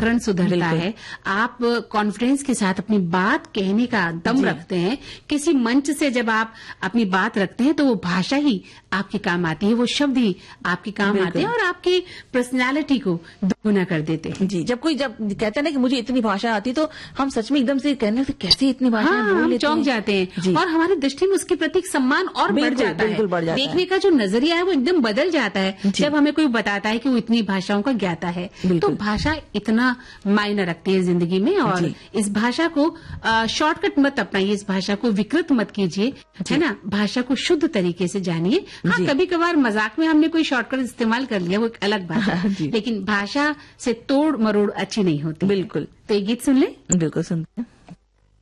व्याकरण सुधरता है, आप कॉन्फिडेंस के साथ अपनी बात कहने का दम रखते हैं। किसी मंच से जब आप अपनी बात रखते हैं तो वो भाषा ही आपके काम आती है, वो शब्द ही आपके काम आते हैं और आपकी पर्सनैलिटी को दोगुना कर देते हैं। जी, जब कहते हैं ना कि मुझे इतनी भाषा आती, तो हम सच में एकदम से कहने लगते कैसे इतनी भाषा हम चौंक जाते हैं और हमारी दृष्टि में उसके प्रति सम्मान और बढ़ जाता है। देखने का जो नजरिया है वो एकदम बदल जाता है जब हमें कोई बताता है कि वो इतनी भाषाओं का ज्ञाता है। तो भाषा इतना मायने रखती है जिंदगी में, और इस भाषा को शॉर्टकट मत अपनाइए, इस भाषा को विकृत मत कीजिए, है ना। भाषा को शुद्ध तरीके से जानिए। हाँ, कभी कभार मजाक में हमने कोई शॉर्टकट इस्तेमाल कर लिया, वो एक अलग बात है, लेकिन भाषा से तोड़ मरोड़ अच्छी नहीं होती। बिल्कुल। तो ये गीत सुन ले। बिल्कुल सुनते हैं।